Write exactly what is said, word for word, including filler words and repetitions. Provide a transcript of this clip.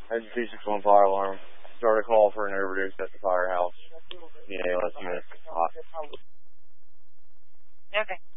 I had two six one fire alarm. Start a call for an overdose at the firehouse. You know, let's unit hot. Okay.